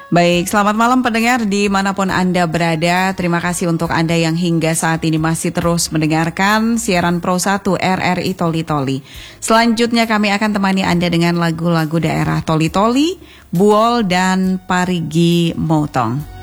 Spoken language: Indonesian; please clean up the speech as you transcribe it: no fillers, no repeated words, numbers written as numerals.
Baik, selamat malam pendengar dimanapun Anda berada. Terima kasih untuk Anda yang hingga saat ini masih terus mendengarkan siaran Pro 1 RRI Toli Toli. Selanjutnya kami akan temani Anda dengan lagu-lagu daerah Toli Toli, Buol, dan Parigi Motong.